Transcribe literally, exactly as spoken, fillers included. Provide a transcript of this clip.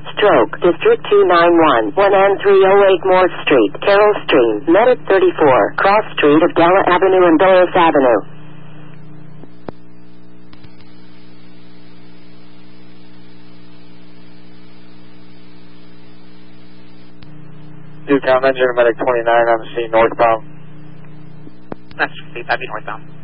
Stroke, District two nine one, one N three oh eight Moore Street, Carroll Stream, Medic thirty-four, Cross Street of Della Avenue and Dulles Avenue. Newtown Engine, Medic twenty-nine on the scene, northbound. That's Steve, that'd be northbound.